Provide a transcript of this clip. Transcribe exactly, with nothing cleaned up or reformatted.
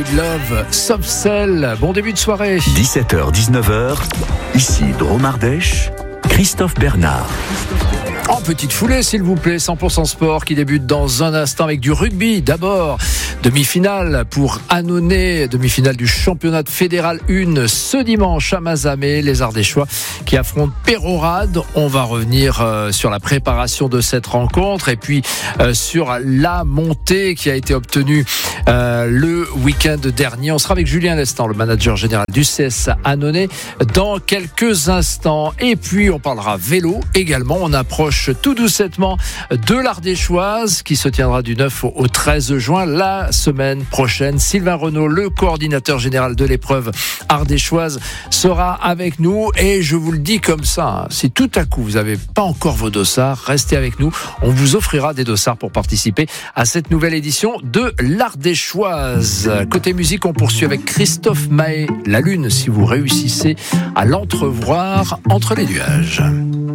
Love, Soft Cell, bon début de soirée. dix-sept heures dix-neuf heures, ici Drôme Ardèche, Christophe Bernard. En petite foulée, s'il vous plaît, cent pour cent sport qui débute dans un instant avec du rugby. D'abord, demi-finale pour Annonay, demi-finale du championnat fédéral un ce dimanche à Mazamet. Les Ardéchois qui affrontent Peyrehorade. On va revenir euh, sur la préparation de cette rencontre et puis euh, sur la montée qui a été obtenue euh, le week-end dernier. On sera avec Julien Lestan, le manager général du C S Annonay, dans quelques instants. Et puis, on parlera vélo également. On approche tout doucement de l'Ardéchoise qui se tiendra du neuf au treize juin la semaine prochaine. Sylvain Renaud, le coordinateur général de l'épreuve ardéchoise, sera avec nous et je vous le dis comme ça, si tout à coup vous n'avez pas encore vos dossards, restez avec nous, on vous offrira des dossards pour participer à cette nouvelle édition de l'Ardéchoise. Côté musique, on poursuit avec Christophe Mahé, La Lune, si vous réussissez à l'entrevoir entre les nuages.